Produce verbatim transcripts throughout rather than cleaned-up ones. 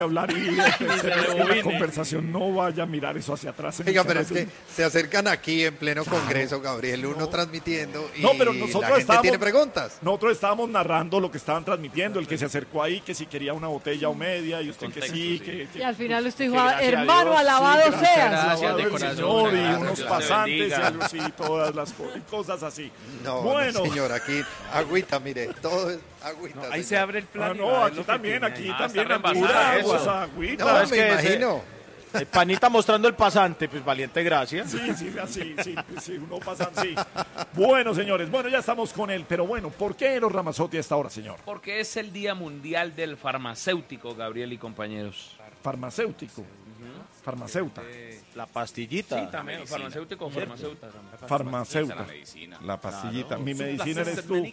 hablar y la conversación no vaya a mirar eso hacia atrás. Oiga, pero es que se acercan aquí en pleno claro, Congreso, Gabriel, uno no. transmitiendo y no, pero nosotros la gente tiene preguntas. Nosotros estábamos narrando lo que estaban transmitiendo, el que se acercó ahí, que si quería una botella o media, y usted Contexto, que sí, sí. Que, que... Y al final usted dijo, hermano, alabado sí, seas. Gracias, de corazón, Señor, y unos pasantes y algo así, todas las cosas así. No, bueno. no, señor, aquí agüita, mire, todo es agüita. No, ahí se abre el plan. Ah, no, aquí también, aquí ah, también, pura agua, agüita. No, me imagino. El panita mostrando el pasante, pues valiente gracia. Sí, sí, así, sí, sí, uno pasa así. Bueno, señores, bueno, ya estamos con él, pero bueno, ¿por qué Eros Ramazzotti a esta hora, señor? Porque es el Día Mundial del Farmacéutico, Gabriel y compañeros. Farmacéutico. Farmacéuta. La pastillita. Sí, también, farmacéutico o farmacéuta. Farmacéuta. La medicina. La pastillita. Claro. Mi medicina eres tú.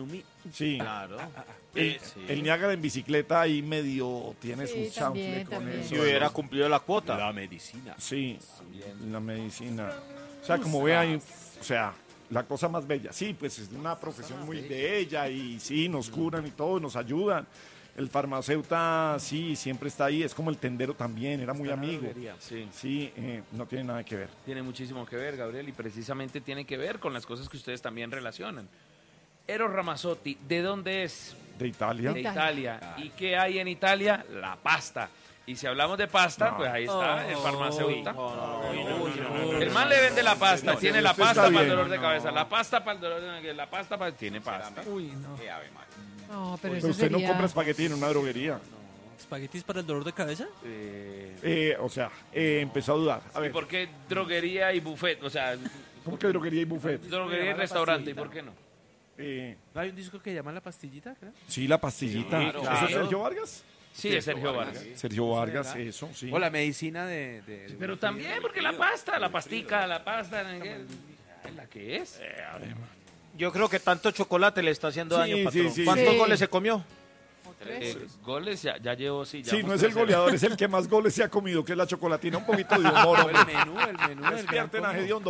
Sí. Claro. El, sí. el Niágara en bicicleta ahí medio tiene sí, su chanfle con eso. Yo hubiera cumplido la cuota. La medicina. Sí, también. La medicina. O sea, como ve ahí, o sea, la cosa más bella. Sí, pues es una profesión muy bella y sí, nos curan y todo, nos ayudan. El farmacéuta, sí, siempre está ahí, es como el tendero también, era muy amigo. Sí, sí eh, no tiene nada que ver. Tiene muchísimo que ver, Gabriel, y precisamente tiene que ver con las cosas que ustedes también relacionan. Eros Ramazzotti, ¿de dónde es? De Italia. De Italia. ¿Y qué hay en Italia? La pasta. Y si hablamos de pasta, no. pues ahí está oh, el farmacéutico. Oh, oh, oh, oh, el man le vende la pasta, no, tiene la pasta para el dolor de cabeza, la pasta para el dolor de cabeza, la pasta para... Tiene pasta. Uy, no. Qué ave, madre. No, pero, pero eso usted sería... no compra espagueti en una droguería. No. ¿Espaguetis para el dolor de cabeza? Eh, eh, o sea, eh, empezó a dudar. A ver. ¿Y por qué droguería y buffet? O sea, ¿cómo que droguería y buffet? Droguería y restaurante, ¿y por qué no? Eh, ¿No hay un disco que llama La Pastillita, creo? Sí, La Pastillita. Sí, claro. ¿Eso es Sergio Vargas? Sí, es Sergio Vargas. Vargas. Sergio Vargas, eso, sí. O la medicina de... de, de Pero también, porque la pasta, la pastica, la pasta... ¿La que es? Eh, a ver. Yo creo que tanto chocolate le está haciendo sí, daño, patrón. Sí, sí, ¿Cuántos sí. goles se comió? Eh, goles ya, ya llevo, sí. Ya sí, no es el goleador, es el que más goles se ha comido, que es la chocolatina. Un poquito de humor, hombre. El menú, el menú. Despierten a Gediondo.